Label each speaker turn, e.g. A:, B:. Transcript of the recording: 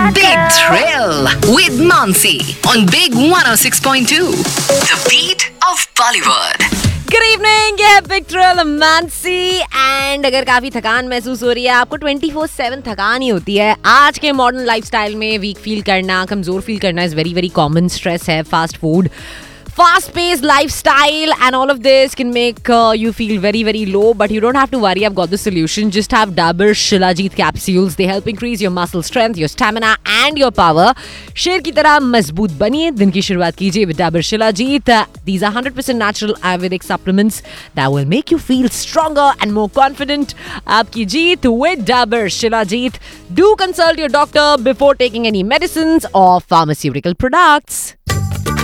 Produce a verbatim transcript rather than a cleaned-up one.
A: Big Thrill with Mansi on Big one oh six point two. The beat of Bollywood.
B: Good evening, ये है big thrill Mansi and अगर काफी थकान महसूस हो रही है आपको, ट्वेंटी फोर सेवन थकान ही होती है आज के मॉडर्न लाइफस्टाइल में। वीक फील करना, कमजोर फील करना is very very common. Stress है, fast food, fast paced lifestyle and all of this can make uh, you feel very very low, but you don't have to worry. I've got the solution. Just have Dabur Shilajit capsules. They help increase your muscle strength, your stamina and your power. शेर की तरह मजबूत बनिए, दिन की शुरुआत कीजिए with Dabur Shilajit. These are one hundred percent natural Ayurvedic supplements that will make you feel stronger and more confident. आपकी जीत with Dabur Shilajit. Do consult your doctor before taking any medicines or pharmaceutical products.